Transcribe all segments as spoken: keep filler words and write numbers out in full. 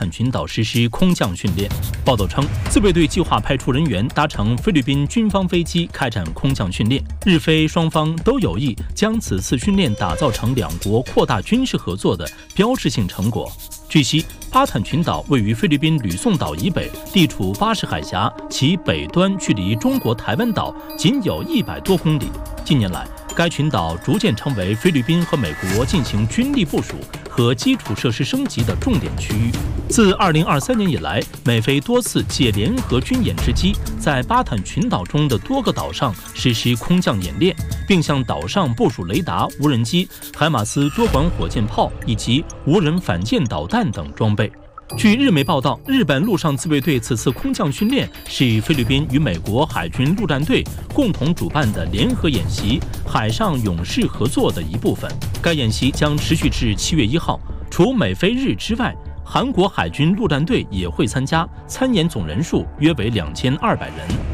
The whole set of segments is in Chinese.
坦群岛实施空降训练。报道称，自卫队计划派出人员搭乘菲律宾军方飞机开展空降训练。日菲双方都有意将此次训练打造成两国扩大军事合作的标志性成果。据悉，巴坦群岛位于菲律宾吕宋岛以北，地处巴士海峡，其北端距离中国台湾岛仅有一百多公里。近年来，该群岛逐渐成为菲律宾和美国进行军力部署和基础设施升级的重点区域。自二零二三年以来，美菲多次借联合军演之机，在巴坦群岛中的多个岛上实施空降演练，并向岛上部署雷达、无人机、海马斯多管火箭炮以及无人反舰导弹等装备。据日媒报道，日本陆上自卫队此次空降训练是菲律宾与美国海军陆战队共同主办的联合演习“海上勇士”合作的一部分。该演习将持续至七月一号。除美菲日之外，韩国海军陆战队也会参加，参演总人数约为两千二百人。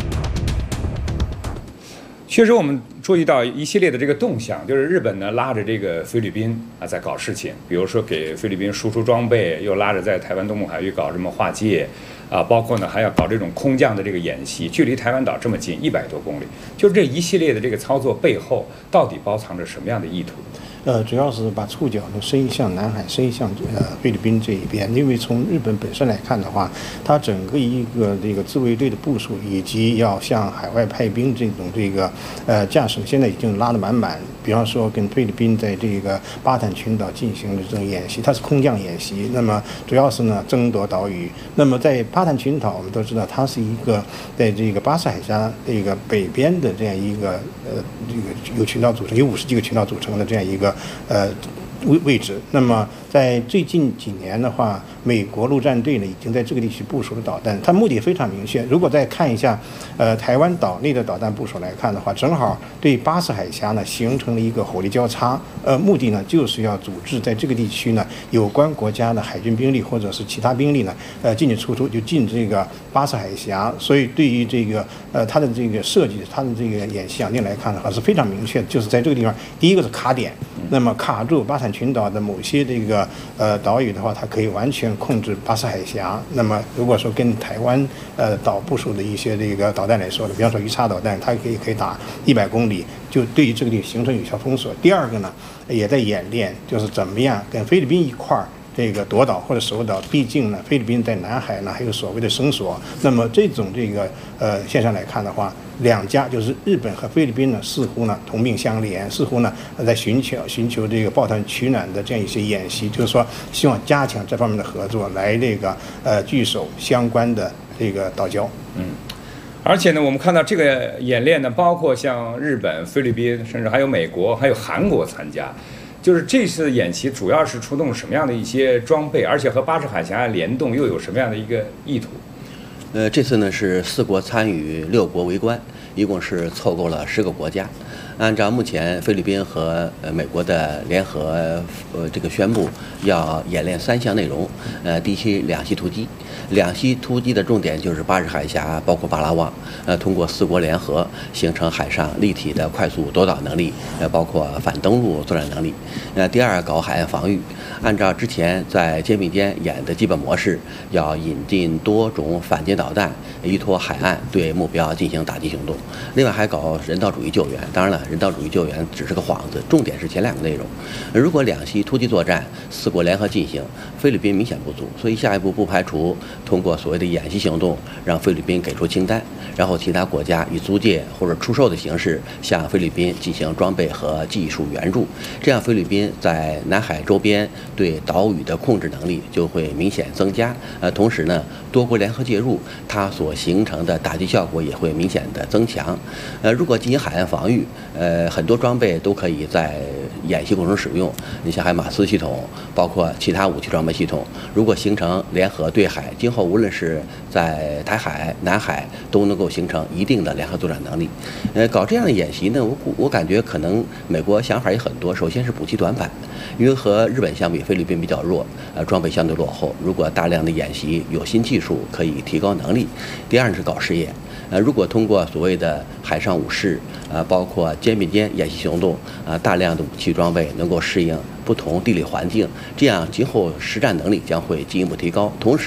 确实，我们注意到一系列的这个动向，就是日本呢拉着这个菲律宾啊在搞事情，比如说给菲律宾输出装备，又拉着在台湾东部海域搞什么划界，啊，包括呢还要搞这种空降的这个演习，距离台湾岛这么近，一百多公里，就是这一系列的这个操作背后，到底包藏着什么样的意图？ 呃，主要是把触角呢伸向南海，伸向呃菲律宾这一边。因为从日本本身来看的话，它整个一个这个自卫队的部署，以及要向海外派兵这种这个呃架势，现在已经拉得满满。比方说，跟菲律宾在这个巴坦群岛进行的这种演习，它是空降演习，那么主要是呢争夺岛屿。那么在巴坦群岛，我们都知道它是一个在这个巴士海峡这个北边的这样一个呃这个由群岛组成，有五十几个群岛组成的这样一个呃位位置。那么在最近几年的话，美国陆战队呢已经在这个地区部署了导弹，它目的非常明确。如果再看一下呃台湾岛内的导弹部署来看的话，正好对巴士海峡呢形成了一个火力交叉，呃目的呢就是要组织在这个地区呢有关国家的海军兵力或者是其他兵力呢呃进进出出，就进这个巴士海峡。所以对于这个呃它的这个设计，它的这个演习演练来看的话是非常明确的，就是在这个地方，第一个是卡点，那么卡住巴坦群岛的某些这个呃岛屿的话，它可以完全控制巴士海峡。那么如果说跟台湾呃岛部署的一些这个导弹来说的，比方说鱼叉导弹，它可以可以打一百公里，就对于这个地形成有效封锁。第二个呢，也在演练，就是怎么样跟菲律宾一块儿这个夺岛或者守岛。毕竟呢，菲律宾在南海呢还有所谓的绳索。那么这种这个呃现象来看的话，两家就是日本和菲律宾呢，似乎呢同病相怜，似乎呢在寻求寻求这个抱团取暖的这样一些演习，就是说希望加强这方面的合作，来这个呃据守相关的这个岛礁。 嗯。而且呢，我们看到这个演练呢，包括像日本、菲律宾，甚至还有美国、还有韩国参加。就是这次演习主要是出动什么样的一些装备，而且和巴士海峡联动又有什么样的一个意图？ 呃，这次呢是四国参与，六国围观，一共是凑够了十个国家。按照目前菲律宾和呃美国的联合呃这个宣布，要演练三项内容。呃，第一，两栖突击。两栖突击的重点就是巴士海峡，包括巴拉望，呃，通过四国联合形成海上立体的快速夺岛能力，呃，包括反登陆作战能力。呃，第二，搞海岸防御。按照之前在肩并肩演的基本模式，要引进多种反舰导弹，依托海岸对目标进行打击行动。另外还搞人道主义救援。当然了，人道主义救援只是个幌子，重点是前两个内容。如果两栖突击作战四国联合进行，菲律宾明显不足，所以下一步不排除通过所谓的演习行动，让菲律宾给出清单，然后其他国家以租借或者出售的形式向菲律宾进行装备和技术援助。这样菲律宾在南海周边对岛屿的控制能力就会明显增加。呃，同时呢，多国联合介入，它所形成的打击效果也会明显的增强。呃，如果进行海岸防御，呃，很多装备都可以在演习过程中使用。你像海马斯系统，包括其他武器装备系统，如果形成联合对海，今后无论是在台海、南海，都能够形成一定的联合作战能力。呃，搞这样的演习呢，我我感觉可能美国想法也很多。首先是补齐短板，因为和日本相比，菲律宾比较弱，呃，装备相对落后。如果大量的演习有新技术，可以提高能力。第二是搞试验。呃，如果通过所谓的海上武士，呃，包括肩并肩演习行动，啊，大量的武器装备能够适应不同地理环境，这样今后实战能力将会进一步提高。同时